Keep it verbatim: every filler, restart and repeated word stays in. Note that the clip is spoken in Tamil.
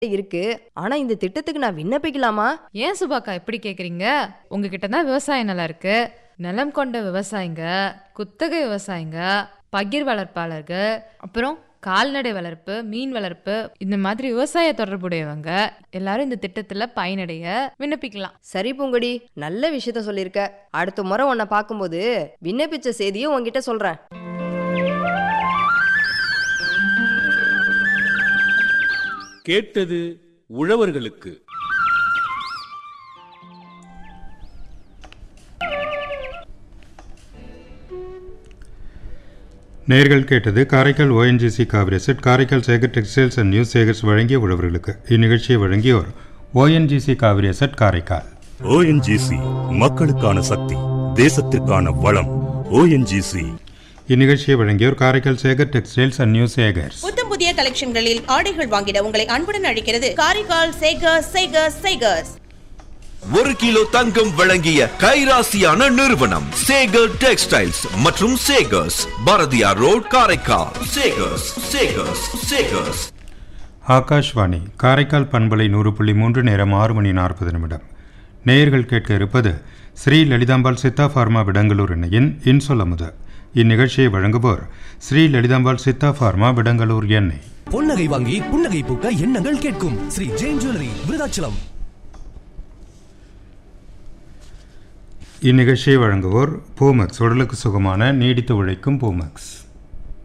இருக்கு. ஆனா இந்த திட்டத்துக்கு நான் விண்ணப்பிக்கலாமா? ஏன் சுபாக்கா இப்படி கேக்குறீங்க? உங்ககிட்ட தான் விவசாய நிலம் இருக்கு. நிலம் கொண்ட விவசாயிங்க, குத்தகை விவசாயிங்க, பகிர் வளர்ப்பாளர்கள், அப்புறம் கால்நடை வளர்ப்பு, மீன் வளர்ப்பு, இந்த மாதிரி விவசாய தொடர்புடையவங்க எல்லாரும் இந்த திட்டத்துல பயனடைய விண்ணப்பிக்கலாம். சரி பூங்கொடி, நல்ல விஷயத்த சொல்லியிருக்க. அடுத்த முறை உன்னை பார்க்கும்போது விண்ணப்பிச்ச செய்தியை உன்கிட்ட சொல்றேன். கேட்டது உழவர்களுக்கு. நேர்கள் கேட்டது Karaikal ONGC Kaveri set, Karaikal Sekar textiles and news Sekar's வழங்கிய உழவர்களுக்கு. இந்நிகழ்ச்சியை வழங்கியோர் ONGC Kaveri set Karaikal. ONGC மக்களுக்கான சக்தி, தேசத்திற்கான வளம். ஓஎன்ஜிசி. இந்நிகழ்ச்சியை வழங்கியோர் Karaikal Sekar textiles and news Sekar's. புத்தம் புதிய கலெக்ஷன்களில் ஆடைகள் வாங்கிட உங்களை அன்புடன் அழைக்கிறது காரைக்கால் சேகர் சேகர் சேகர்ஸ். ஒரு கிலோ தங்கம் வழங்கிய கைராசியான நிறுவனம் சேகர் டெக்ஸ்டைல்ஸ் மற்றும் சேகர்ஸ், பாரதியார் ரோட், காரைக்கால். சேகர்ஸ் சேகர்ஸ் சேகர்ஸ். ஆகாஷ்வாணி காரைக்கால் பண்பலை நூறு புள்ளி மூன்று, நேரம் ஆறு மணி நாற்பது நிமிடம். நேயர்கள் கேட்க இருப்பது ஸ்ரீ லலிதாம்பாள் சித்தா பார்மா விடங்களூர் எண்ணெயின் இன்சொல்லமுது. இந்நிகழ்ச்சியை வழங்குவோர் ஸ்ரீ லலிதாம்பாள் சித்தா பார்மா விடங்களூர் எண்ணெய். பொன்னகை வாங்கி புன்னகை பூக்க எண்ணங்கள் கேட்கும் ஸ்ரீ ஜெயின் ஜுவல்லரி, விருதாச்சலம். இந்நிகழ்ச்சியை வழங்குவோர் பூமக்ஸ், உடலுக்கு சுகமான நீடித்து உழைக்கும் பூமக்ஸ்.